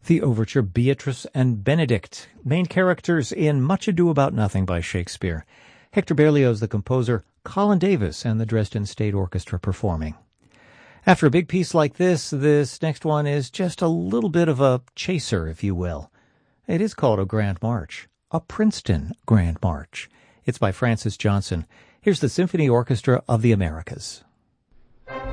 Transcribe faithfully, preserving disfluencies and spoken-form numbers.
The overture Beatrice and Benedict, main characters in Much Ado About Nothing by Shakespeare. Hector Berlioz, the composer, Colin Davis, and the Dresden State Orchestra performing. After a big piece like this, this next one is just a little bit of a chaser, if you will. It is called a Grand March, a Princeton Grand March. It's by Francis Johnson. Here's the Symphony Orchestra of the Americas.